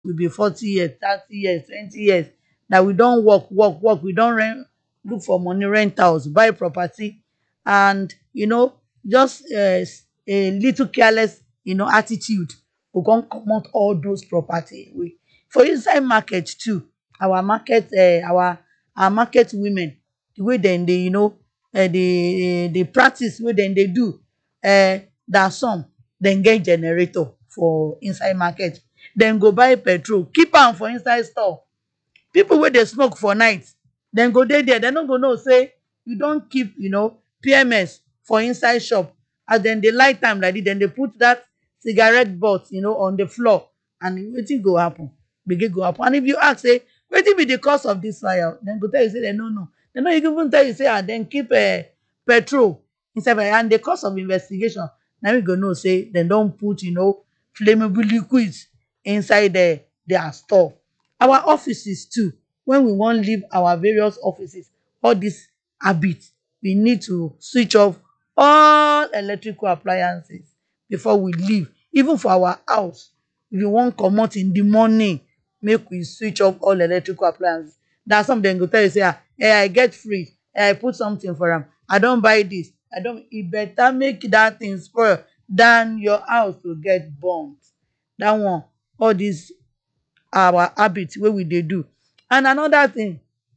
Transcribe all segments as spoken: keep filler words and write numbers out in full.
will be forty years, thirty years, twenty years, that we don't work, work, work, we don't rent, look for money, rent house, buy property, and you know, just uh, a little careless, you know, attitude, we come comot all those property away. For inside market too, our market, uh, our our market women, the way dem dey, you know, uh, the the practice wey dem dey do, uh, that some dem get generator for inside market, dem go buy petrol keep am for inside store. People wey dey smoke for night, dem go dey there, dem no go know say you don keep, you know, P M S for inside shop. As dem dey light am like this, dem dey put that cigarette butt, you know, on the floor, and wetin go happen? Gbege go happen. And if you ask say wetin be the cause of this fire, dem go tell you say dem no know. Dem no even tell you say ah dem keep um petrol inside fire, and the cause of investigation na we go know say dem don put, you know, flammable liquids inside um their store. Our offices too, when we wan leave our various offices, all this habit, we need to switch off all electrical appliances before we leave. Even for our house, if you wan comot in the morning, make we switch off all electrical appliances. That some dem go tell you say ah eh I get fridge, eh I put something for am, I don buy this, I don, e better make that thing spoil than your house to get burnt. That one, all this our habit wey we dey do. And another thing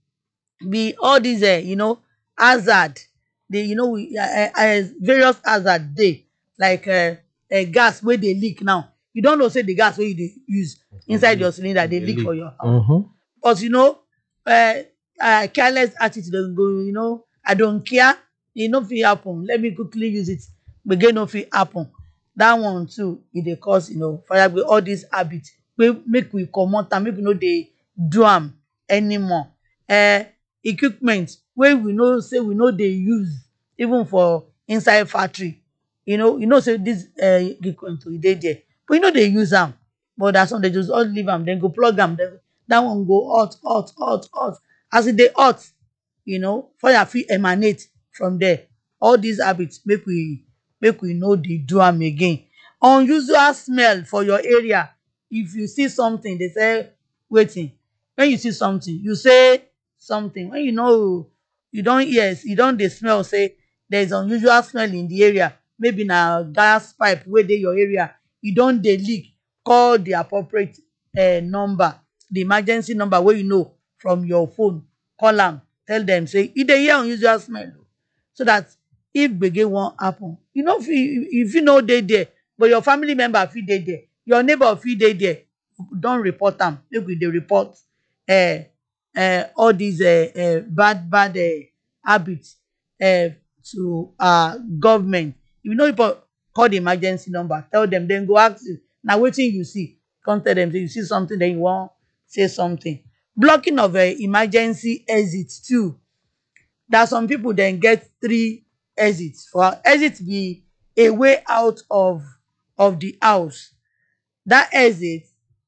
be all this um you know, hazard. The, you know, we um um various hazard dey, like um um gas wey dey leak now. You don know say the gas wey you dey use inside your cylinder dey leak for your house. Mhm. But you know, um um careless attitude, dem go, you know, I don't care, e no fit happen, let me quickly use it, gbege no fit happen. That one too, e dey cause, you know, fire. With all this habit wey make we comot am, make we no dey do am anymore. um Equipment wey we know say we no dey use even for inside factory, you know, you know say this um equipment e dey there, but you no dey use am. But that some dey just all leave am, dem go plug am, dem that one go hot, hot, hot, hot. As e dey hot, you know, fire fit emanate from there. All these habits, make we make we no dey do am again. Unusual smell for your area. If you see something, dey say wetin? When you see something, you say something. When you know, you don hear, you don dey smell say there is unusual smell in the area, maybe na gas pipe wey dey your area, e don dey leak, call the appropriate um number, the emergency number wey you know from your phone. Call am, tell dem say you dey hear unusual smell o, so that if gbege wan happen, you no fit, you fit no dey there, but your family member fit dey there, your neighbor fit dey there. Don report am, make we dey report um um all these um um bad bad um habits um to our government. If you no report, call the emergency number, tell dem, dem go ask you na wetin you see. Come tell dem say you see something, then you wan say something. Blocking of um emergency exit too. That some people dem get three exits. For exit be a way out of of the house. That exit,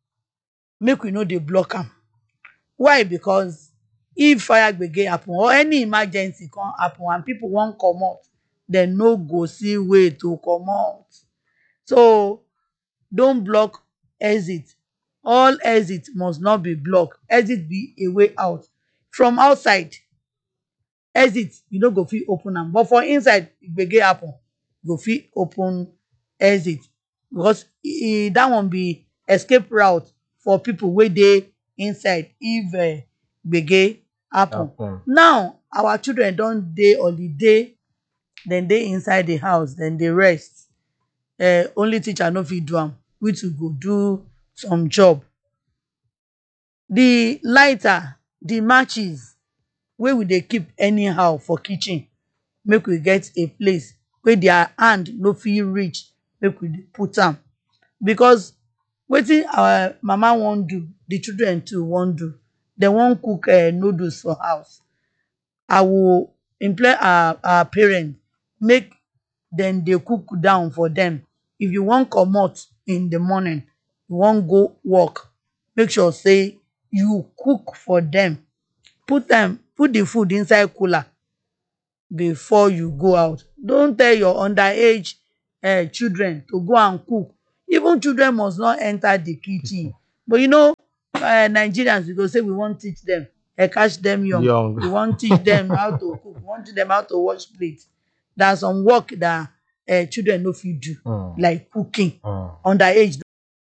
make we no dey block am. Why? Because if fire gbege happen or any emergency come happen and people wan comot, dem no go see way to comot. So don't block exit. All exit must not be blocked. Exit be a way out. From outside, exit you no go fit open am, but for inside, if gbege happen, you go fit open exit, because e that one be escape route for people wey dey inside if um gbege happen. Happen. Now our children don dey holiday, dem dey inside the house, dem dey rest. um Only teacher no fit do am, we too go do some job. The lighter, the matches wey we dey keep anyhow for kitchen, make we get a place wey their hand no fit reach, make we dey put am. Because wetin our mama wan do, the children too wan do. Dem wan cook um noodles for house. I will implore our our parents, make dem dey cook down for dem. If you wan comot in the morning, you wan go work, make sure say you cook for dem. Put am, put the food inside cooler before you go out. Don't tell your underage um children to go and cook. Even children must not enter the kitchen. But you know, uh, Nigerians, we go say we wan teach them, uh, catch them young. Young. We wan teach them how to cook. We wan teach them how to wash plate. There's some work that uh, children no fit do, Mm. like cooking. Mm. Underage